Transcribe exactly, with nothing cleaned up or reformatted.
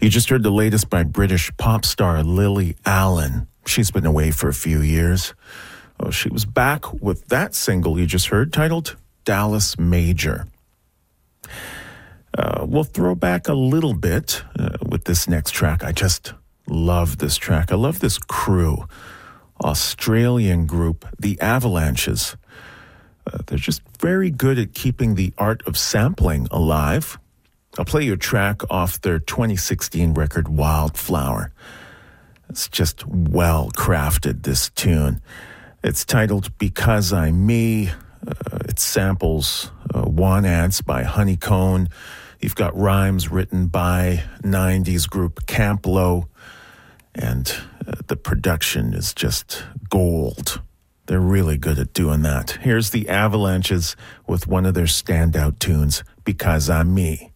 You just heard the latest by British pop star Lily Allen. She's been away for a few years. Oh, she was back with that single you just heard, titled Dallas Major. Uh, we'll throw back a little bit uh, with this next track. I just love this track. I love this crew. Australian group, The Avalanches. Uh, they're just very good at keeping the art of sampling alive. I'll play you a track off their twenty sixteen record, Wildflower. It's just well crafted, this tune. It's titled Because I'm Me. Uh, it samples uh, One Ants by Honeycomb. You've got rhymes written by nineties group Camp Lo. And uh, the production is just gold. They're really good at doing that. Here's the Avalanches with one of their standout tunes, Because I'm Me.